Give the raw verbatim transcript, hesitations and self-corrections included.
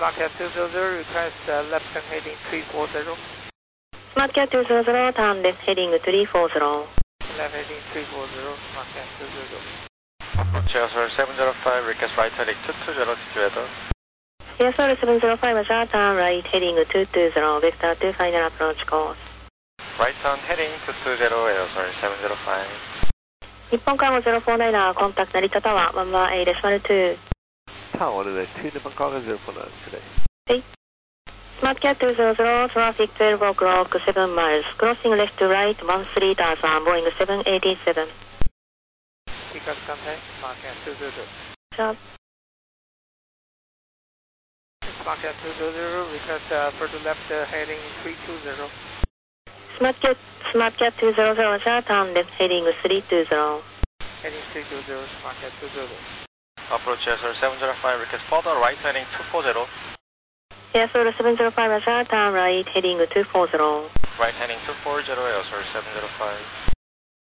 SmartCat two hundred, request uh, left turn heading three four zero. SmartCat two hundred, turn left heading three four zero. Left heading three four zero, SmartCat two hundred. Approach Airsoil seven zero five, request right heading two two zero to weather. Airsoil seven zero five, Roger, turn right heading two two zero, vector two final approach course. Right turn heading two two zero, Airsoil seven zero five. 日本cargo zero four nine, contact Narita Tower one one eight decimal two. Tower today, two Nippon Cargo zero four nine today. Hey. SmartCat two hundred, traffic twelve o'clock, seven miles, crossing left to right, one three thousand, Boeing seven eighty-seven. Because contact, SmartCat two hundred. Sure. SmartCat two hundred, request uh, further left uh, heading three two zero. SmartCat, SmartCat two hundred, Roger, turn left heading three two zero. Heading three two zero, SmartCat two hundred. Approach Airsoil seven zero five, request further right heading two four zero. Airsoil seven zero five, Roger, turn right heading two four zero. Right heading two four zero, Airsoil seven zero five.